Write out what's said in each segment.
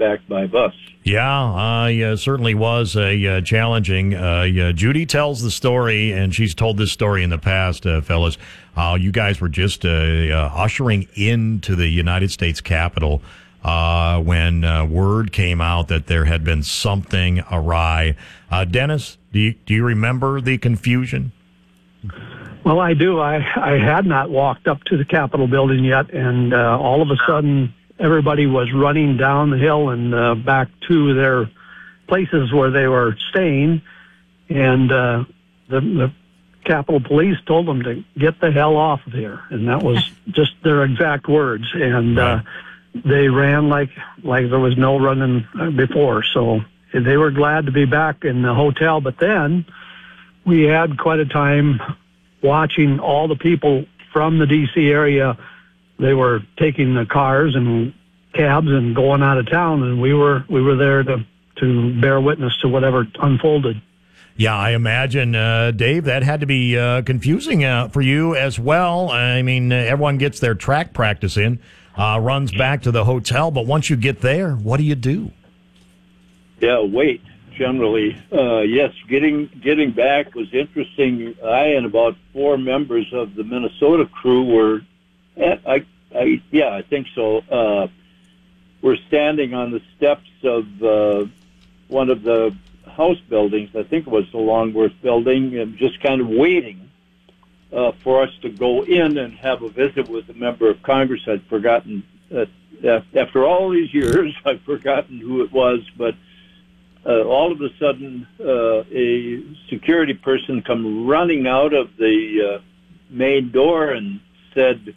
back by bus. Yeah, certainly was challenging. Judy tells the story, and she's told this story in the past, fellas. You guys were just ushering into the United States Capitol when word came out that there had been something awry. Dennis, do you remember the confusion? Well, I do. I had not walked up to the Capitol building yet, and all of a sudden, everybody was running down the hill and back to their places where they were staying, and the Capitol Police told them to get the hell off of here, and that was just their exact words. And they ran like there was no running before. So they were glad to be back in the hotel. But then we had quite a time watching all the people from the D.C. area. They were taking the cars and cabs and going out of town, and we were there to bear witness to whatever unfolded. Yeah, I imagine, Dave, that had to be confusing for you as well. I mean, everyone gets their track practice in, runs back to the hotel, but once you get there, what do you do? Yeah, wait. Generally, yes, getting back was interesting. I and about 4 members of the Minnesota crew were, I think so. We're standing on the steps of one of the house buildings. I think it was the Longworth building, and just kind of waiting for us to go in and have a visit with a member of Congress. I'd forgotten after all these years, I've forgotten who it was, but. All of a sudden, a security person come running out of the main door and said,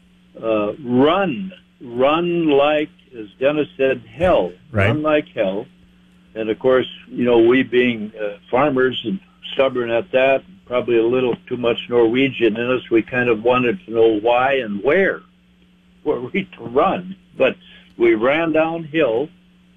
run like, as Dennis said, hell, right. Run like hell. And of course, we being farmers and stubborn at that, probably a little too much Norwegian in us, we kind of wanted to know why and where were we to run. But we ran downhill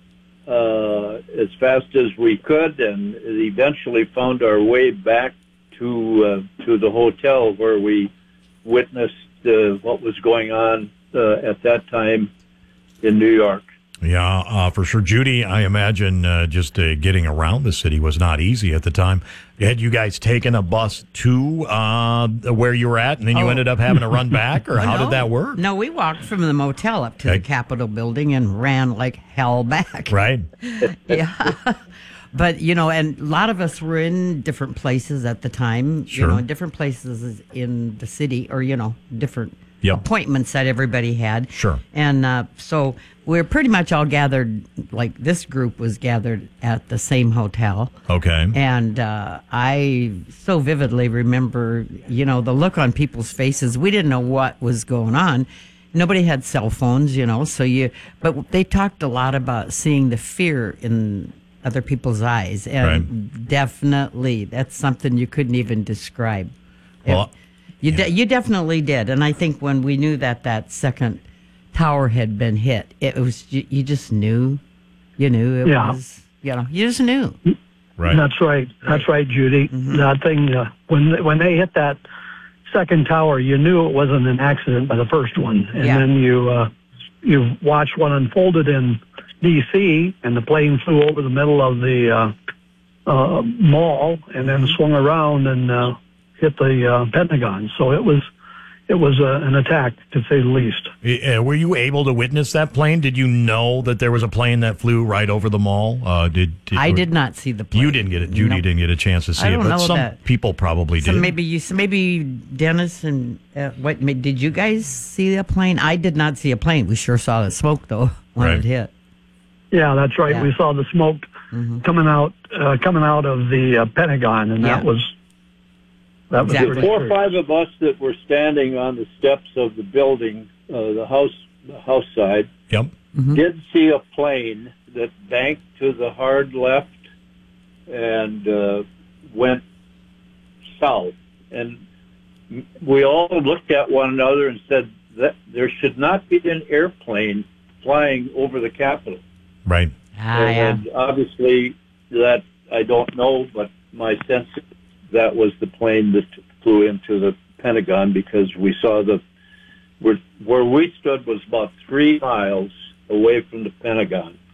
as fast as we could, and eventually found our way back to the hotel where we witnessed what was going on at that time in New York. Yeah, for sure. Judy, I imagine just getting around the city was not easy at the time. Had you guys taken a bus to where you were at, and then you ended up having to run back, or how did that work? No, we walked from the motel up to the Capitol building and ran like hell back. Right. Yeah. But, and a lot of us were in different places at the time, sure. Different places in the city, or, different appointments that everybody had. Sure. And so we're pretty much all gathered, like this group was gathered at the same hotel. Okay. And I so vividly remember, the look on people's faces. We didn't know what was going on. Nobody had cell phones, but they talked a lot about seeing the fear in other people's eyes. And definitely, that's something you couldn't even describe. Well, you definitely did. And I think when we knew that second tower had been hit, it was, you just knew, it was, you just knew. Right. That's right. That's right, Judy. Mm-hmm. That thing, when they hit that second tower, you knew it wasn't an accident by the first one. And then you watched what unfolded in D.C., and the plane flew over the middle of the mall and then swung around and hit the Pentagon. So it was an attack, to say the least. Were you able to witness that plane? Did you know that there was a plane that flew right over the mall? I did not see the plane. You didn't get it. Judy didn't get a chance to see it, but some people probably did. Maybe Dennis and did you guys see a plane? I did not see a plane. We sure saw the smoke though when it hit. Yeah, that's right. Yeah. We saw the smoke coming out of the Pentagon, and that was. That was exactly. 4 or 5 of us that were standing on the steps of the building, the house side, did see a plane that banked to the hard left and went south. And we all looked at one another and said that there should not be an airplane flying over the Capitol. Right. And obviously that I don't know, but my sense is that was the plane that flew into the Pentagon, because we saw where we stood was about 3 miles away from the Pentagon.